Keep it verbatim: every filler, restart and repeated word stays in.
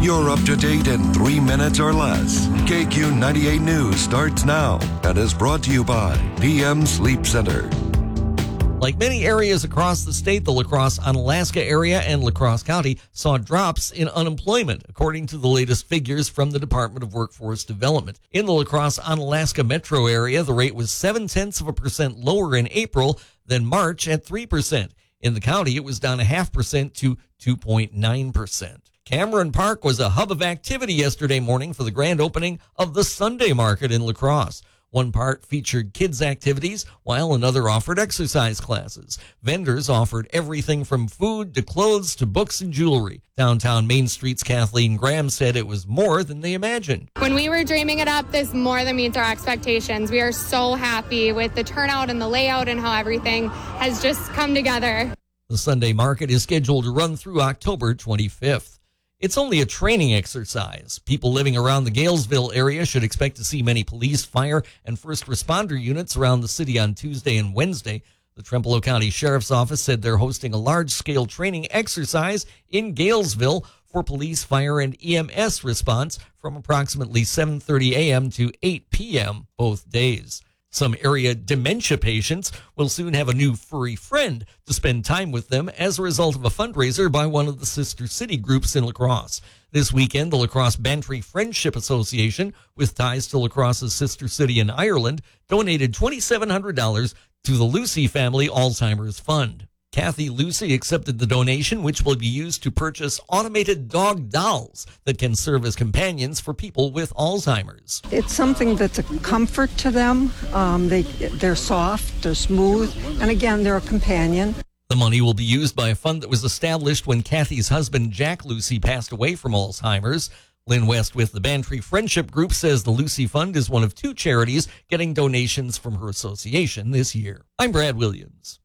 You're up to date in three minutes or less. K Q ninety-eight News starts now and is brought to you by P M Sleep Center. Like many areas across the state, the La Crosse, Onalaska area and La Crosse County saw drops in unemployment, according to the latest figures from the Department of Workforce Development. In the La Crosse, Onalaska metro area, the rate was seven tenths of a percent lower in April than March at three percent. In the county, it was down a half percent to two point nine percent. Cameron Park was a hub of activity yesterday morning for the grand opening of the Sunday Market in La Crosse. One part featured kids' activities, while another offered exercise classes. Vendors offered everything from food to clothes to books and jewelry. Downtown Main Street's Kathleen Graham said it was more than they imagined. When we were dreaming it up, this more than meets our expectations. We are so happy with the turnout and the layout and how everything has just come together. The Sunday Market is scheduled to run through October twenty-fifth. It's only a training exercise. People living around the Galesville area should expect to see many police, fire, and first responder units around the city on Tuesday and Wednesday. The Trempealeau County Sheriff's Office said they're hosting a large-scale training exercise in Galesville for police, fire, and E M S response from approximately seven thirty a.m. to eight p.m. both days. Some area dementia patients will soon have a new furry friend to spend time with them as a result of a fundraiser by one of the sister city groups in La Crosse. This weekend, the La Crosse Bantry Friendship Association, with ties to La Crosse's sister city in Ireland, donated two thousand seven hundred dollars to the Lucy Family Alzheimer's Fund. Kathy Lucy accepted the donation, which will be used to purchase automated dog dolls that can serve as companions for people with Alzheimer's. It's something that's a comfort to them. Um, they, they're soft, they're smooth, and again, they're a companion. The money will be used by a fund that was established when Kathy's husband, Jack Lucy, passed away from Alzheimer's. Lynn West with the Bantry Friendship Group says the Lucy Fund is one of two charities getting donations from her association this year. I'm Brad Williams.